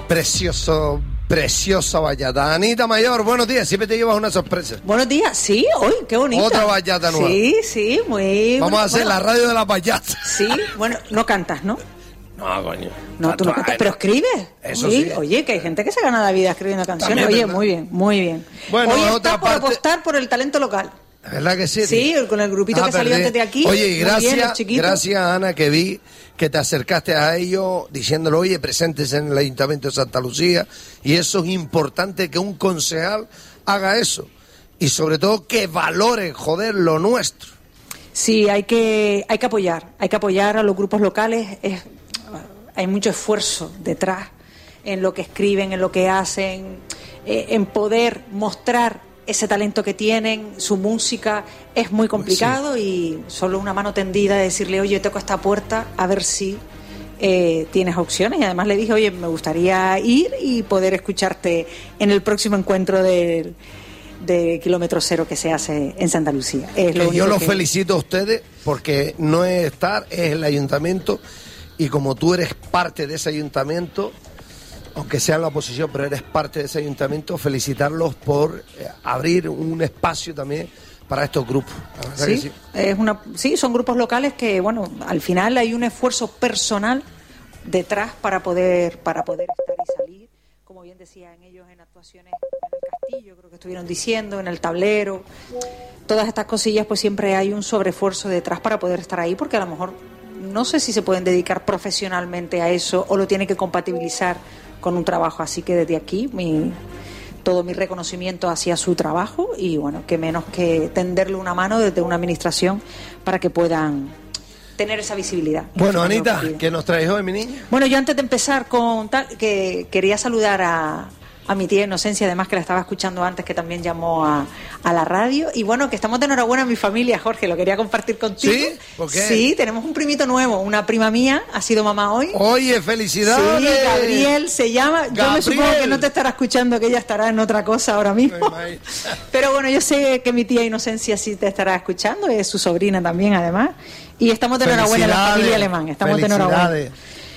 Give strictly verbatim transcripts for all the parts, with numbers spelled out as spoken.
Precioso, preciosa bachata. Anita Mayor, buenos días, siempre te llevas una sorpresa. Buenos días, sí, hoy, qué bonita. Otra bachata nueva. Sí, sí, muy... Vamos bueno, a hacer bueno. la radio de la bachata. Sí, bueno, no cantas, ¿no? No, coño. No, tú no cantas, pero escribes. Eso oye, sí. Oye, que hay gente que se gana la vida escribiendo canciones. También, Oye, ¿verdad? muy bien, muy bien. Bueno, hoy está otra por parte- apostar por el talento local. ¿Verdad que sí? Sí, con el grupito Ah, que salió perdí. antes de aquí. Oye, y muy bien, los gracias, chiquitos. gracias Ana, que vi que te acercaste a ellos diciéndole, oye, presentes en el Ayuntamiento de Santa Lucía, y eso es importante que un concejal haga eso, y sobre todo que valore, joder, lo nuestro. Sí, hay que, hay que apoyar, hay que apoyar a los grupos locales. Es, hay mucho esfuerzo detrás en lo que escriben, en lo que hacen, eh, en poder mostrar ese talento que tienen, su música. Es muy complicado, Pues y solo una mano tendida de decirle, oye, toco esta puerta a ver si eh, tienes opciones. Y además le dije, oye, me gustaría ir y poder escucharte en el próximo encuentro del de Kilómetro Cero que se hace en Santa Lucía. Es lo Que yo único los que- felicito a ustedes porque no es estar, es el ayuntamiento, y como tú eres parte de ese ayuntamiento, aunque sea en la oposición, pero eres parte de ese ayuntamiento, felicitarlos por eh, abrir un espacio también para estos grupos. La verdad que Sí, sí. es una, sí, son grupos locales que, bueno, al final hay un esfuerzo personal detrás para poder para poder estar y salir, como bien decían ellos, en actuaciones en el Castillo, creo que estuvieron diciendo, en el Tablero, todas estas cosillas, pues siempre hay un sobreesfuerzo detrás para poder estar ahí, porque a lo mejor no sé si se pueden dedicar profesionalmente a eso o lo tienen que compatibilizar con un trabajo. Así que desde aquí mi todo mi reconocimiento hacia su trabajo, y bueno, que menos que tenderle una mano desde una administración para que puedan tener esa visibilidad. Bueno, Eso es lo Anita, que pido. ¿qué nos traes hoy, mi niña? Bueno, yo antes de empezar con tal, que quería saludar a, a mi tía Inocencia, además que la estaba escuchando antes, que también llamó a, a la radio. Y bueno, que estamos de enhorabuena mi familia, Jorge, lo quería compartir contigo. ¿Sí? ¿Por qué? Sí, tenemos un primito nuevo, una prima mía, ha sido mamá hoy. Oye, felicidades. Sí, Gabriel se llama. Yo me Gabriel. supongo que no te estará escuchando, que ella estará en otra cosa ahora mismo. Ay, Pero bueno, yo sé que mi tía Inocencia sí te estará escuchando, es su sobrina también, además. Y estamos de enhorabuena en la Felicidades, familia alemán. Estamos de enhorabuena. felicidades.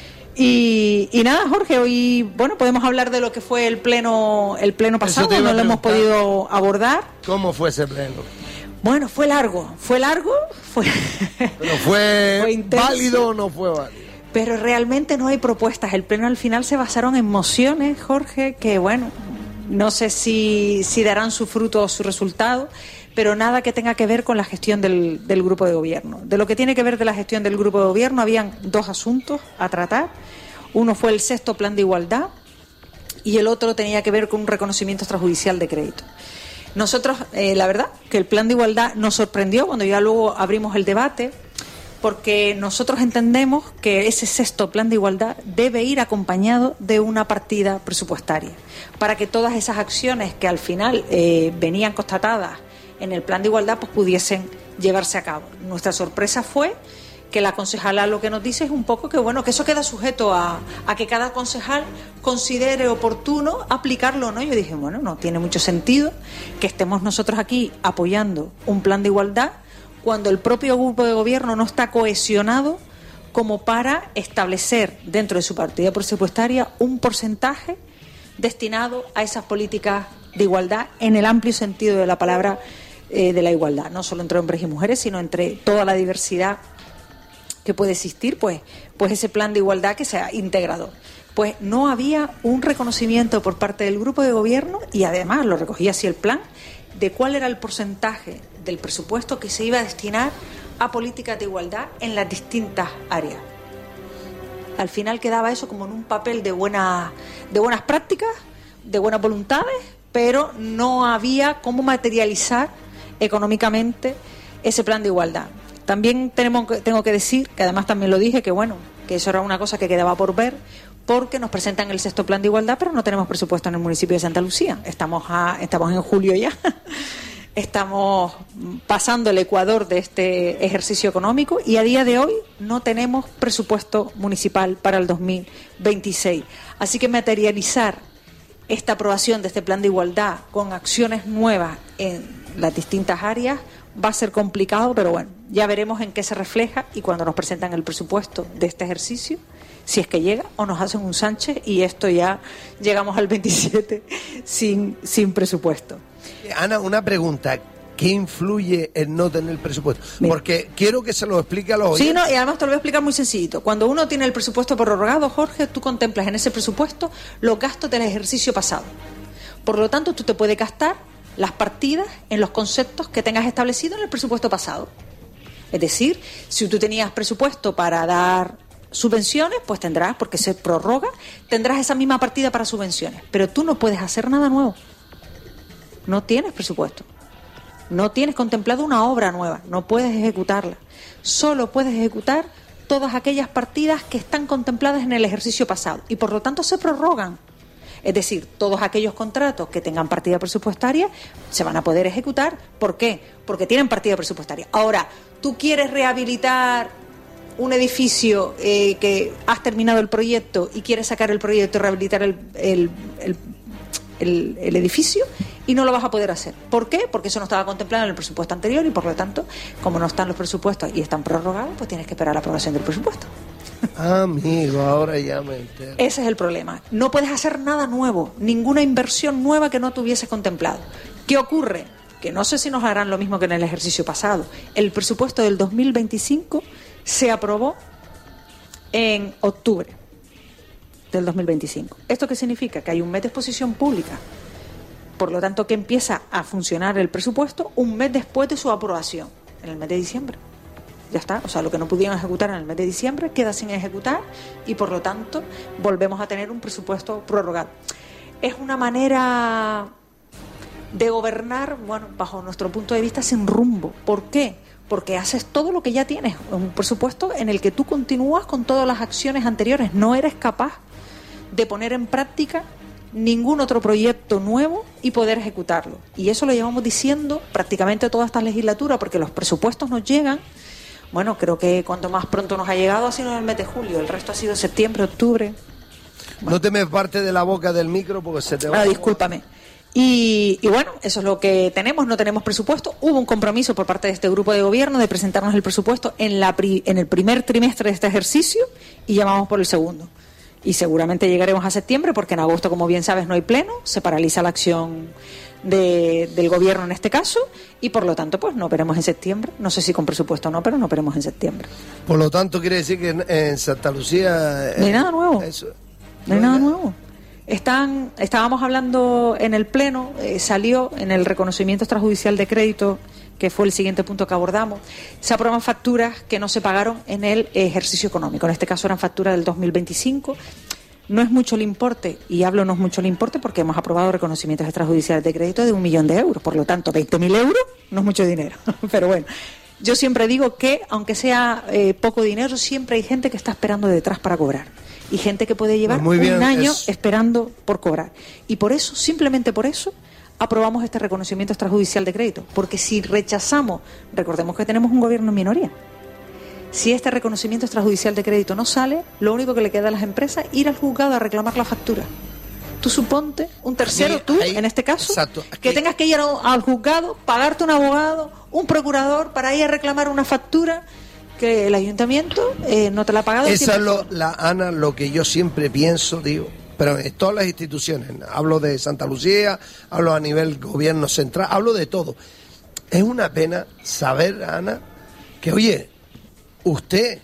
Y, y nada, Jorge, hoy, bueno, podemos hablar de lo que fue el pleno, el pleno Eso pasado, te iba no a lo hemos preguntar. podido abordar. ¿Cómo fue ese pleno? Bueno, fue largo, fue largo, fue. ¿Pero fue, Fue intenso. válido o no fue válido? Pero realmente no hay propuestas. El pleno al final se basaron en mociones, Jorge, que bueno, no sé si, si darán su fruto o su resultado, pero nada que tenga que ver con la gestión del, del grupo de gobierno. De lo que tiene que ver de la gestión del grupo de gobierno, habían dos asuntos a tratar. Uno fue el sexto plan de igualdad y el otro tenía que ver con un reconocimiento extrajudicial de crédito. Nosotros, eh, la verdad, que el plan de igualdad nos sorprendió cuando ya luego abrimos el debate, porque nosotros entendemos que ese sexto plan de igualdad debe ir acompañado de una partida presupuestaria, para que todas esas acciones que al final eh, venían constatadas en el plan de igualdad pues pudiesen llevarse a cabo. Nuestra sorpresa fue que la concejala lo que nos dice es un poco que bueno, que eso queda sujeto a, a que cada concejal considere oportuno aplicarlo o no. Yo dije, bueno, no tiene mucho sentido que estemos nosotros aquí apoyando un plan de igualdad cuando el propio grupo de gobierno no está cohesionado como para establecer dentro de su partida presupuestaria un porcentaje destinado a esas políticas de igualdad en el amplio sentido de la palabra eh, de la igualdad, no solo entre hombres y mujeres, sino entre toda la diversidad que puede existir, pues, pues ese plan de igualdad que sea integrador. Pues no había un reconocimiento por parte del grupo de gobierno, y además lo recogía así el plan, de cuál era el porcentaje del presupuesto que se iba a destinar a políticas de igualdad en las distintas áreas. Al final quedaba eso como en un papel de, buena, de buenas prácticas, de buenas voluntades, pero no había cómo materializar económicamente ese plan de igualdad. También tenemos, tengo que decir, que además también lo dije, que bueno, que eso era una cosa que quedaba por ver, porque nos presentan el sexto plan de igualdad, pero no tenemos presupuesto en el municipio de Santa Lucía. Estamos, a, estamos en julio ya, estamos pasando el ecuador de este ejercicio económico y a día de hoy no tenemos presupuesto municipal para el dos mil veintiséis. Así que materializar esta aprobación de este plan de igualdad con acciones nuevas en las distintas áreas va a ser complicado, pero bueno, ya veremos en qué se refleja, y cuando nos presentan el presupuesto de este ejercicio, si es que llega, o nos hacen un Sánchez y esto ya llegamos al veintisiete sin, sin presupuesto. Ana, una pregunta. ¿Qué influye en no tener presupuesto? Mira. Porque quiero que se lo explique a los oyentes. Sí, no, y además te lo voy a explicar muy sencillito. Cuando uno tiene el presupuesto prorrogado, Jorge, tú contemplas en ese presupuesto los gastos del ejercicio pasado. Por lo tanto, tú te puedes gastar las partidas en los conceptos que tengas establecidos en el presupuesto pasado. Es decir, si tú tenías presupuesto para dar subvenciones, pues tendrás, porque se prorroga, tendrás esa misma partida para subvenciones. Pero tú no puedes hacer nada nuevo. No tienes presupuesto. No tienes contemplado una obra nueva, no puedes ejecutarla. Solo puedes ejecutar todas aquellas partidas que están contempladas en el ejercicio pasado y por lo tanto se prorrogan. Es decir, todos aquellos contratos que tengan partida presupuestaria se van a poder ejecutar. ¿Por qué? Porque tienen partida presupuestaria. Ahora, tú quieres rehabilitar un edificio eh, que has terminado el proyecto y quieres sacar el proyecto y rehabilitar el, el, el, el, el edificio y no lo vas a poder hacer. ¿Por qué? Porque eso no estaba contemplado en el presupuesto anterior y por lo tanto, como no están los presupuestos y están prorrogados, pues tienes que esperar la aprobación del presupuesto. Amigo, ahora ya me entero. Ese es el problema. No puedes hacer nada nuevo, ninguna inversión nueva que no tuvieses contemplado. ¿Qué ocurre? Que no sé si nos harán lo mismo que en el ejercicio pasado. El presupuesto del dos mil veinticinco se aprobó en octubre del dos mil veinticinco. ¿Esto qué significa? Que hay un mes de exposición pública. Por lo tanto, que empieza a funcionar el presupuesto un mes después de su aprobación, en el mes de diciembre. Ya está, o sea, lo que no pudieron ejecutar en el mes de diciembre queda sin ejecutar y por lo tanto volvemos a tener un presupuesto prorrogado. Es una manera de gobernar, bueno, bajo nuestro punto de vista, sin rumbo. ¿Por qué? Porque haces todo lo que ya tienes, un presupuesto en el que tú continúas con todas las acciones anteriores, no eres capaz de poner en práctica ningún otro proyecto nuevo y poder ejecutarlo. Y eso lo llevamos diciendo prácticamente toda esta legislatura, porque los presupuestos nos llegan. Bueno, creo que cuanto más pronto nos ha llegado ha sido en el mes de julio, el resto ha sido septiembre, octubre. Bueno. No te me parte de la boca del micro porque se te va. Ah, discúlpame. Y, y bueno, eso es lo que tenemos, no tenemos presupuesto. Hubo un compromiso por parte de este grupo de gobierno de presentarnos el presupuesto en, la pri, en el primer trimestre de este ejercicio y llamamos por el segundo. Y seguramente llegaremos a septiembre porque en agosto, como bien sabes, no hay pleno, se paraliza la acción de, del gobierno en este caso y por lo tanto pues no veremos en septiembre. No sé si con presupuesto o no, pero no veremos en septiembre. Por lo tanto quiere decir que en, en Santa Lucía... No hay eh, nada nuevo. Eso, no hay nada nuevo. Están, estábamos hablando en el pleno, eh, salió en el reconocimiento extrajudicial de crédito, que fue el siguiente punto que abordamos, se aprueban facturas que no se pagaron en el ejercicio económico. En este caso eran facturas del dos mil veinticinco. No es mucho el importe, y hablo no es mucho el importe porque hemos aprobado reconocimientos extrajudiciales de crédito de un millón de euros. Por lo tanto, veinte mil euros no es mucho dinero. Pero bueno, yo siempre digo que, aunque sea eh, poco dinero, siempre hay gente que está esperando detrás para cobrar. Y gente que puede llevar pues bien, un año es... esperando por cobrar. Y por eso, simplemente por eso, aprobamos este reconocimiento extrajudicial de crédito. Porque si rechazamos, recordemos que tenemos un gobierno en minoría, si este reconocimiento extrajudicial de crédito no sale, lo único que le queda a las empresas es ir al juzgado a reclamar la factura. Tú suponte, un tercero, aquí, tú, ahí, en este caso, exacto, aquí, que tengas que ir a, al juzgado, pagarte un abogado, un procurador, para ir a reclamar una factura que el ayuntamiento eh, no te la ha pagado. Esa es lo, la Ana, lo que yo siempre pienso, digo, pero en todas las instituciones, hablo de Santa Lucía, hablo a nivel gobierno central, hablo de todo. Es una pena saber, Ana, que oye, usted,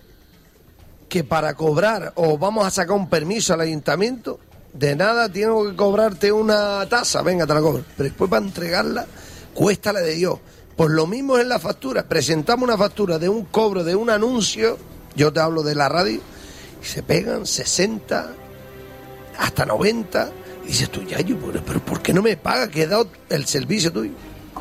que para cobrar o vamos a sacar un permiso al ayuntamiento, de nada tengo que cobrarte una tasa, venga, te la cobro, pero después para entregarla, cuesta la de Dios. Pues lo mismo es en la factura. Presentamos una factura de un cobro de un anuncio, yo te hablo de la radio, y se pegan sesenta, hasta noventa, y dices tú, ya, yo, pero ¿por qué no me paga? Que he dado el servicio tuyo.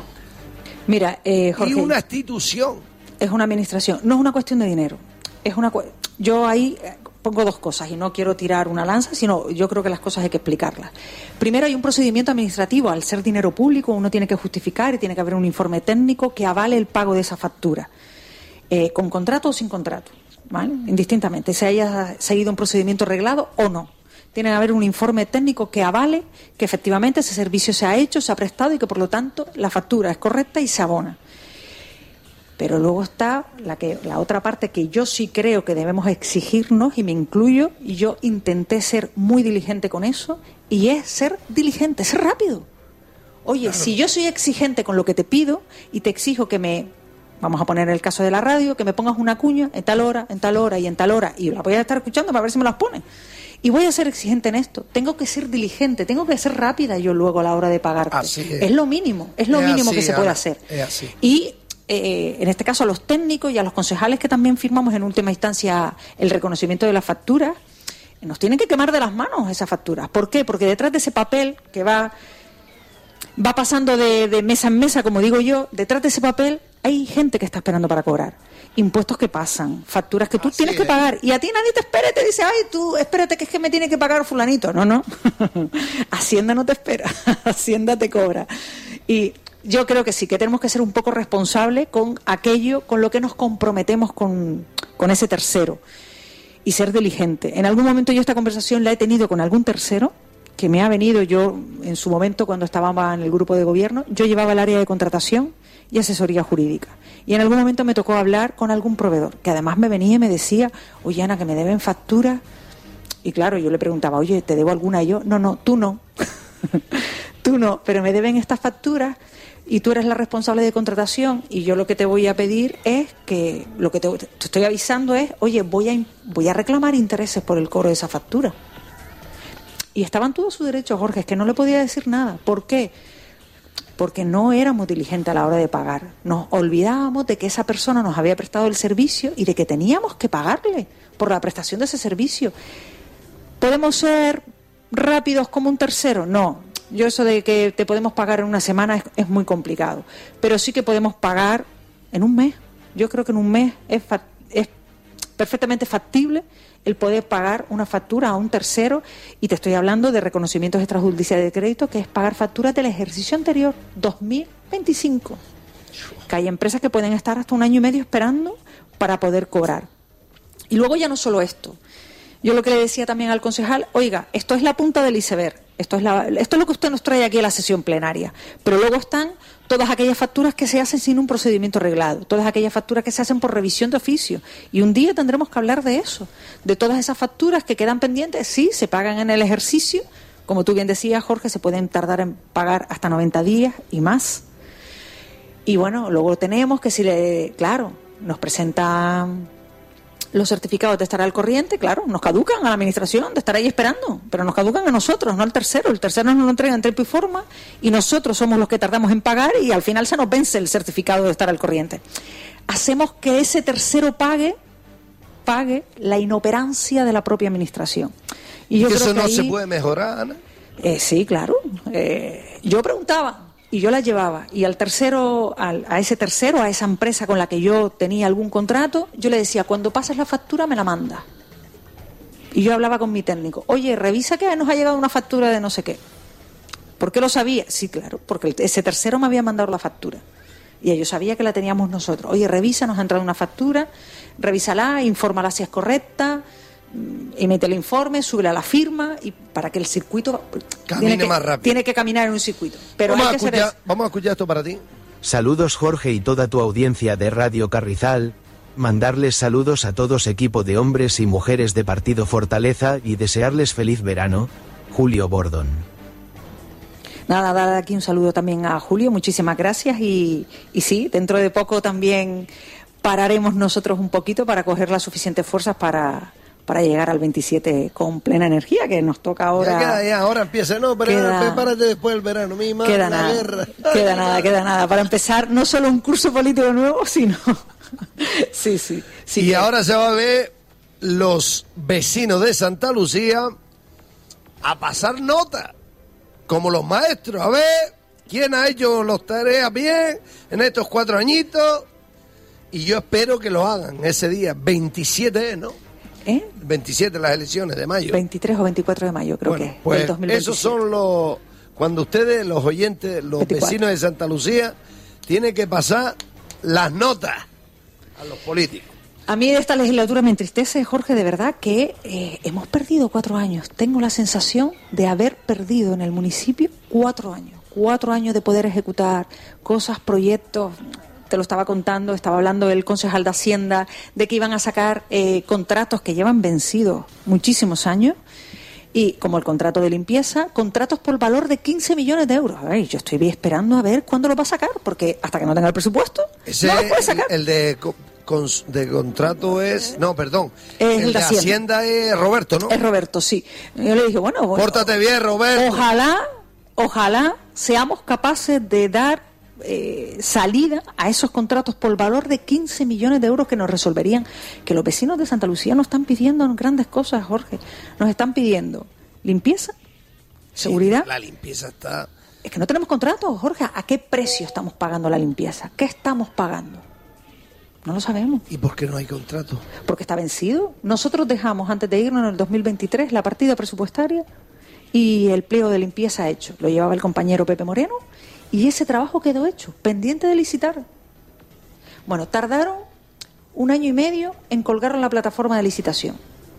Mira, eh, Jorge, y una institución. Es una administración, no es una cuestión de dinero. Es una cu- Yo ahí pongo dos cosas y no quiero tirar una lanza, sino yo creo que las cosas hay que explicarlas. Primero, hay un procedimiento administrativo. Al ser dinero público, uno tiene que justificar y tiene que haber un informe técnico que avale el pago de esa factura, eh, con contrato o sin contrato, ¿vale? Indistintamente, se haya seguido un procedimiento reglado o no. Tiene que haber un informe técnico que avale que efectivamente ese servicio se ha hecho, se ha prestado y que por lo tanto la factura es correcta y se abona. Pero luego está la que la otra parte que yo sí creo que debemos exigirnos, y me incluyo, y yo intenté ser muy diligente con eso, y es ser diligente, ser rápido. Oye, claro. Si yo soy exigente con lo que te pido y te exijo que me, vamos a poner el caso de la radio, que me pongas una cuña en tal hora, en tal hora y en tal hora, y la voy a estar escuchando para ver si me las pones. Y voy a ser exigente en esto. Tengo que ser diligente, tengo que ser rápida yo luego a la hora de pagarte. Así es. Es lo mínimo, es lo es mínimo así, que se Ana, puede hacer. Es así. Y eh, en este caso a los técnicos y a los concejales que también firmamos en última instancia el reconocimiento de las facturas, nos tienen que quemar de las manos esas facturas. ¿Por qué? Porque detrás de ese papel que va, va pasando de, de mesa en mesa, como digo yo, detrás de ese papel hay gente que está esperando para cobrar. Impuestos que pasan, facturas que tú Así tienes es. que pagar, y a ti nadie te espera y te dice, ay, tú, espérate que es que me tiene que pagar fulanito. No, no, Hacienda no te espera, Hacienda te cobra. Y yo creo que sí, que tenemos que ser un poco responsables con aquello, con lo que nos comprometemos con, con ese tercero, y ser diligente. En algún momento yo esta conversación la he tenido con algún tercero que me ha venido. Yo, en su momento, cuando estaba en el grupo de gobierno, yo llevaba el área de contratación y asesoría jurídica. Y en algún momento me tocó hablar con algún proveedor, que además me venía y me decía, oye, Ana, que me deben facturas. Y claro, yo le preguntaba, oye, ¿te debo alguna? Y yo, no, no, tú no. Tú no, pero me deben estas facturas y tú eres la responsable de contratación, y yo lo que te voy a pedir es que, lo que te, te estoy avisando es, oye, voy a, voy a reclamar intereses por el cobro de esa factura. Y estaban todos sus derechos, Jorge, es que no le podía decir nada. ¿Por qué? Porque no éramos diligentes a la hora de pagar. Nos olvidábamos de que esa persona nos había prestado el servicio y de que teníamos que pagarle por la prestación de ese servicio. ¿Podemos ser rápidos como un tercero? No. Yo eso de que te podemos pagar en una semana es, es muy complicado. Pero sí que podemos pagar en un mes. Yo creo que en un mes es, fa- es perfectamente factible el poder pagar una factura a un tercero, y te estoy hablando de reconocimientos extrajudiciales de crédito, que es pagar facturas del ejercicio anterior, dos mil veinticinco. Que hay empresas que pueden estar hasta un año y medio esperando para poder cobrar. Y luego ya no solo esto. Yo lo que le decía también al concejal, oiga, esto es la punta del iceberg, esto es, la, esto es lo que usted nos trae aquí a la sesión plenaria, pero luego están todas aquellas facturas que se hacen sin un procedimiento reglado, todas aquellas facturas que se hacen por revisión de oficio, y un día tendremos que hablar de eso, de todas esas facturas que quedan pendientes. Sí, se pagan en el ejercicio, como tú bien decías, Jorge, se pueden tardar en pagar hasta noventa días y más. Y bueno, luego tenemos que si le, claro, nos presentan los certificados de estar al corriente, claro, nos caducan a la administración de estar ahí esperando, pero nos caducan a nosotros, no al tercero. El tercero nos lo entrega en tiempo y forma, y nosotros somos los que tardamos en pagar, y al final se nos vence el certificado de estar al corriente. Hacemos que ese tercero pague pague la inoperancia de la propia administración. Y yo ¿Y creo eso que no ahí, se puede mejorar, Ana? Eh, sí, claro. Eh, yo preguntaba y yo la llevaba, y al tercero, al, a ese tercero, a esa empresa con la que yo tenía algún contrato, yo le decía, cuando pases la factura me la manda. Y yo hablaba con mi técnico, oye, revisa que nos ha llegado una factura de no sé qué. ¿Por qué lo sabía? Sí, claro, porque ese tercero me había mandado la factura y yo sabía que la teníamos nosotros. Oye, revisa, nos ha entrado una factura, revísala, infórmala si es correcta, emite el informe, súbele a la firma, y para que el circuito camine tiene que, más rápido. Tiene que caminar en un circuito. Pero vamos, hay a que escuchar, hacer eso. vamos a escuchar esto para ti. Saludos, Jorge, y toda tu audiencia de Radio Carrizal. Mandarles saludos a todos, equipo de hombres y mujeres de Partido Fortaleza, y desearles feliz verano. Julio Bordón. Nada, dar aquí un saludo también a Julio, muchísimas gracias, y, y sí, dentro de poco también pararemos nosotros un poquito para coger las suficientes fuerzas para, para llegar al veintisiete con plena energía, que nos toca ahora. Ya queda, ya, ahora empieza, no, pero queda, prepárate después del verano, mi madre, queda la nada, guerra. Queda nada, queda nada, para empezar no solo un curso político nuevo, sino... sí, sí, sí. Y que... ahora se va a ver los vecinos de Santa Lucía a pasar nota, como los maestros, a ver quién ha hecho las tareas bien en estos cuatro añitos, y yo espero que lo hagan ese día, veintisiete, ¿no? ¿Eh? veintisiete, las elecciones de mayo. veintitrés o veinticuatro de mayo, creo bueno, que es. Pues del dos mil veintisiete. esos son los, cuando ustedes, los oyentes, los veinticuatro vecinos de Santa Lucía, tienen que pasar las notas a los políticos. A mí de esta legislatura me entristece, Jorge, de verdad, que eh, hemos perdido cuatro años. Tengo la sensación de haber perdido en el municipio cuatro años. Cuatro años de poder ejecutar cosas, proyectos te lo estaba contando, estaba hablando el concejal de Hacienda de que iban a sacar eh, contratos que llevan vencidos muchísimos años, y como el contrato de limpieza, contratos por valor de quince millones de euros. Ay, yo estoy esperando a ver cuándo lo va a sacar, porque hasta que no tenga el presupuesto, ese, no lo puede sacar. El, el de, con, de contrato es... No, perdón. Es el, el de Hacienda. Hacienda es Roberto, ¿no? Es Roberto, sí. Yo le dije, bueno... bueno pórtate bien, Roberto. Ojalá, ojalá seamos capaces de dar Eh, salida a esos contratos por valor de quince millones de euros que nos resolverían, que los vecinos de Santa Lucía nos están pidiendo grandes cosas, Jorge. Nos están pidiendo limpieza, seguridad. Sí, la limpieza está... Es que no tenemos contratos, Jorge. ¿A qué precio estamos pagando la limpieza? ¿Qué estamos pagando? No lo sabemos. ¿Y por qué no hay contrato? Porque está vencido. Nosotros dejamos, antes de irnos en el dos mil veintitrés, la partida presupuestaria y el pliego de limpieza hecho. Lo llevaba el compañero Pepe Moreno. Y ese trabajo quedó hecho, pendiente de licitar. Bueno, tardaron un año y medio en colgarlo en la plataforma de licitación.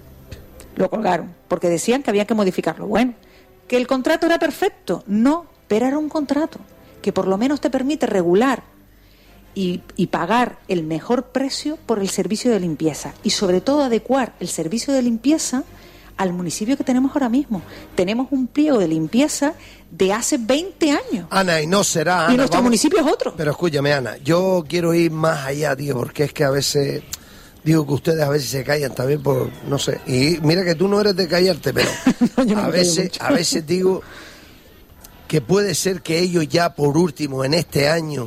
Lo colgaron, porque decían que había que modificarlo. Bueno, que el contrato era perfecto. No, pero era un contrato que por lo menos te permite regular y, y pagar el mejor precio por el servicio de limpieza. Y sobre todo adecuar el servicio de limpieza al municipio que tenemos ahora mismo. Tenemos un pliego de limpieza de hace veinte años. Ana, y no será, Ana. Y nuestro vamos, municipio es otro. Pero escúchame, Ana, yo quiero ir más allá, tío, porque es que a veces, digo que ustedes a veces se callan también por, no sé, y mira que tú no eres de callarte, pero no, no a veces, a veces digo que puede ser que ellos ya por último en este año,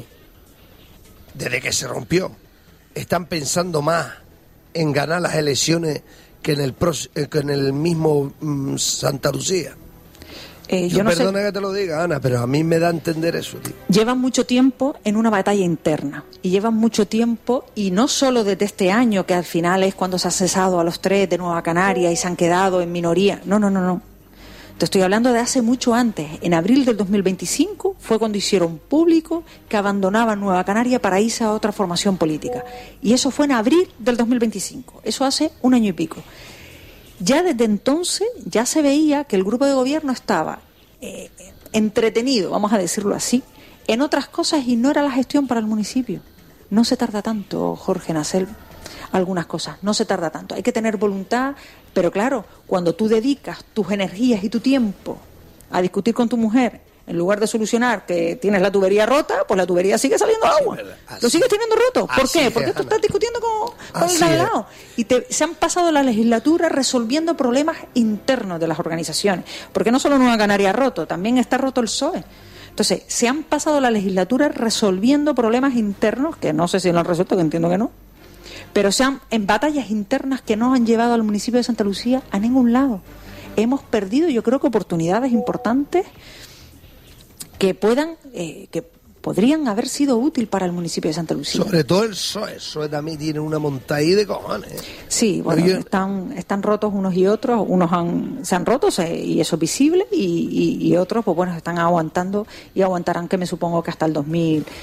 desde que se rompió, están pensando más en ganar las elecciones que en el, pro, que en el mismo mm, Santa Lucía. Eh, yo yo no perdona sé. que te lo diga, Ana, pero a mí me da a entender eso, tío. Llevan mucho tiempo en una batalla interna y llevan mucho tiempo, y no solo desde este año, que al final es cuando se ha cesado a los tres de Nueva Canaria y se han quedado en minoría. No, no, no, no. Te estoy hablando de hace mucho antes. En abril del dos mil veinticinco fue cuando hicieron público que abandonaban Nueva Canaria para irse a otra formación política. Y eso fue en abril del dos mil veinticinco. Eso hace un año y pico. Ya desde entonces ya se veía que el grupo de gobierno estaba eh, entretenido, vamos a decirlo así, en otras cosas, y no era la gestión para el municipio. No se tarda tanto, Jorge, en hacer algunas cosas, no se tarda tanto. Hay que tener voluntad, pero claro, cuando tú dedicas tus energías y tu tiempo a discutir con tu mujer, en lugar de solucionar que tienes la tubería rota, pues la tubería sigue saliendo agua. Así, lo sigues teniendo roto. ¿Por qué? Porque es, tú Ana. estás discutiendo con, con el de Así al es. lado. Y te, se han pasado la legislatura resolviendo problemas internos de las organizaciones. Porque no solo Nueva Canaria ha roto, también está roto el P S O E. Entonces, se han pasado la legislatura resolviendo problemas internos, que no sé si lo han resuelto, que entiendo que no, pero se han, en batallas internas que no han llevado al municipio de Santa Lucía a ningún lado. Hemos perdido, yo creo que oportunidades importantes que puedan, eh, que podrían haber sido útil para el municipio de Santa Lucía. Sobre todo el P S O E. El P S O E también tiene una montaña ahí de cojones. Sí, bueno, Pero yo- están, están rotos unos y otros, unos han, se han roto se- y eso es visible, y, y, y otros, pues bueno, están aguantando y aguantarán, que me supongo que hasta el dos mil